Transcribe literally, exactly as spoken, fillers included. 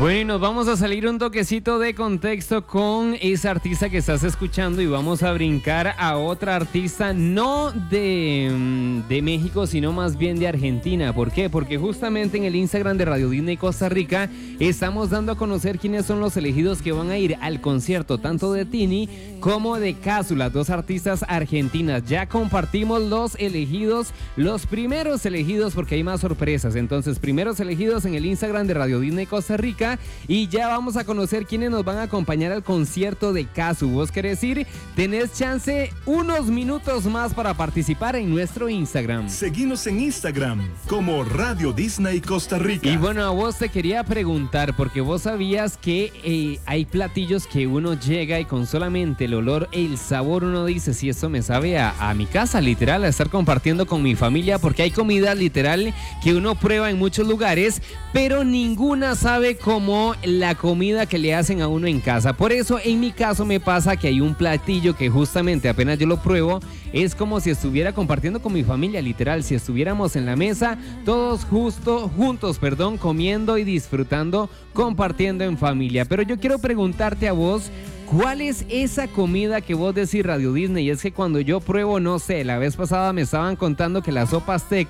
Bueno, vamos a salir un toquecito de contexto con esa artista que estás escuchando y vamos a brincar a otra artista no de, de México, sino más bien de Argentina. ¿Por qué? Porque justamente en el Instagram de Radio Disney Costa Rica estamos dando a conocer quiénes son los elegidos que van a ir al concierto tanto de Tini como de Cazzu, las dos artistas argentinas. Ya compartimos los elegidos, los primeros elegidos porque hay más sorpresas. Entonces, primeros elegidos en el Instagram de Radio Disney Costa Rica. Y ya vamos a conocer quiénes nos van a acompañar al concierto de Cazzu. ¿Vos querés ir? Tenés chance unos minutos más para participar en nuestro Instagram. Seguinos en Instagram como Radio Disney Costa Rica. Y bueno, a vos te quería preguntar, porque vos sabías que eh, hay platillos que uno llega y con solamente el olor, el sabor, uno dice, si esto me sabe a, a mi casa, literal, a estar compartiendo con mi familia, porque hay comida literal que uno prueba en muchos lugares, pero ninguna sabe como la comida que le hacen a uno en casa. Por eso en mi caso me pasa que hay un platillo que justamente apenas yo lo pruebo, es como si estuviera compartiendo con mi familia, literal, si estuviéramos en la mesa, todos justo, juntos, perdón, comiendo y disfrutando, compartiendo en familia. Pero yo quiero preguntarte a vos, ¿cuál es esa comida que vos decís Radio Disney? Y es que cuando yo pruebo, no sé, la vez pasada me estaban contando que la sopa azteca